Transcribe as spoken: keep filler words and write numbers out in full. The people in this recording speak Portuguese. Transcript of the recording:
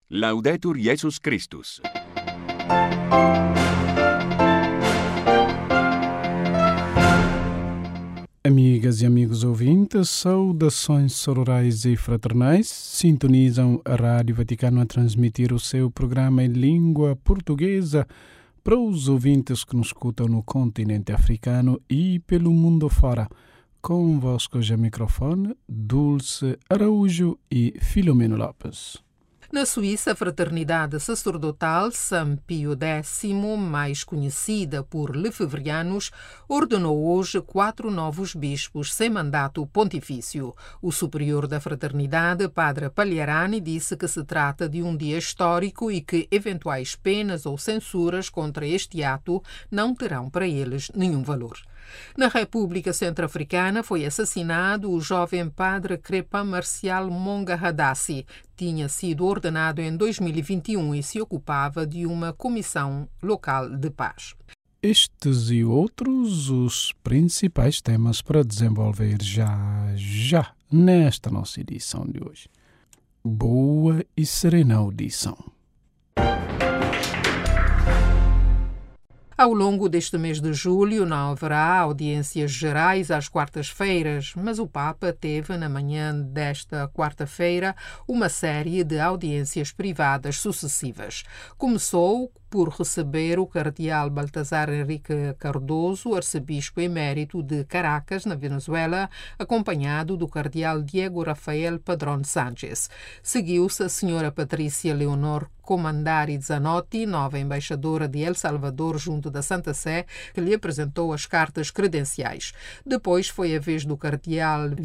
Laudetur Jesus Christus. Amigas e amigos ouvintes, saudações sororais e fraternais. Sintonizam a Rádio Vaticano a transmitir o seu programa em língua portuguesa para os ouvintes que nos escutam no continente africano e pelo mundo fora. Convosco já microfone, Dulce Araújo e Filomeno Lopes. Na Suíça, a Fraternidade Sacerdotal São Pio X, mais conhecida por lefevrianos, ordenou hoje quatro novos bispos sem mandato pontifício. O superior da Fraternidade, Padre Pagliarani, disse que se trata de um dia histórico e que eventuais penas ou censuras contra este ato não terão para eles nenhum valor. Na República Centro-Africana foi assassinado o jovem padre Crepin Marcial Monga Hadassi. Tinha sido ordenado em dois mil e vinte e um e se ocupava de uma comissão local de paz. Estes e outros os principais temas para desenvolver já, já, nesta nossa edição de hoje. Boa e serena audição. Ao longo deste mês de julho não haverá audiências gerais às quartas-feiras, mas o Papa teve na manhã desta quarta-feira uma série de audiências privadas sucessivas. Começou por receber o cardeal Baltasar Henrique Cardoso, arcebispo emérito de Caracas, na Venezuela, acompanhado do cardeal Diego Rafael Padrón Sánchez. Seguiu-se a senhora Patrícia Leonor Comandari Zanotti, nova embaixadora de El Salvador junto da Santa Sé, que lhe apresentou as cartas credenciais. Depois foi a vez do cardeal